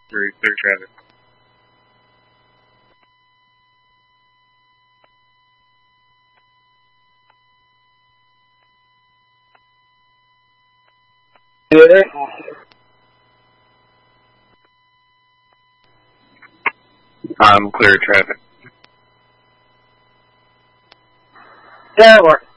3, clear traffic. You there? Clear traffic. Yeah, it works.